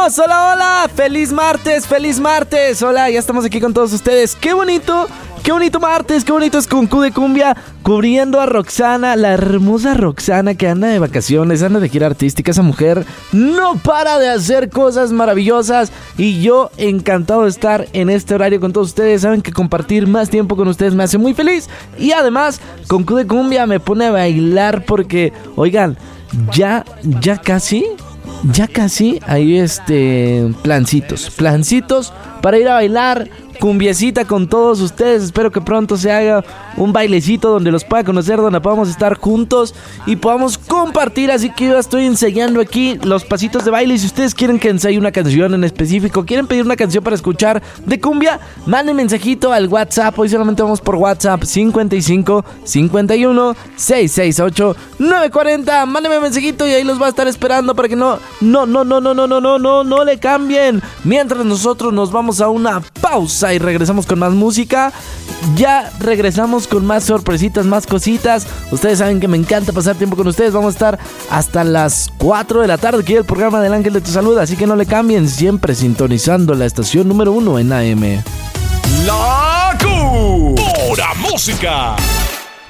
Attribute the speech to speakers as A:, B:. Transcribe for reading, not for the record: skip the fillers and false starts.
A: Hola, hola, feliz martes. Hola, ya estamos aquí con todos ustedes. Qué bonito martes, qué bonito es con Q de Cumbia, cubriendo a Roxana, la hermosa Roxana que anda de vacaciones, anda de gira artística. Esa mujer no para de hacer cosas maravillosas y yo encantado de estar en este horario con todos ustedes. Saben que compartir más tiempo con ustedes me hace muy feliz y además con Q de Cumbia me pone a bailar porque, oigan, ya casi hay plancitos para ir a bailar cumbiecita con todos ustedes. Espero que pronto se haga un bailecito donde los pueda conocer, donde podamos estar juntos y podamos compartir. Así que yo estoy ensayando aquí los pasitos de baile. Y si ustedes quieren que ensaye una canción en específico, quieren pedir una canción para escuchar de cumbia, manden mensajito al WhatsApp. Hoy solamente vamos por WhatsApp 55 51 668 940. Mándenme mensajito y ahí los va a estar esperando para que no le cambien. Mientras nosotros nos vamos a una pausa y regresamos con más música. Ya regresamos con más sorpresitas, más cositas. Ustedes saben que me encanta pasar tiempo con ustedes. Vamos a estar hasta las 4 de la tarde aquí en el programa del Ángel de tu Salud. Así que no le cambien, siempre sintonizando la estación número 1 en AM.
B: La Q, pura música.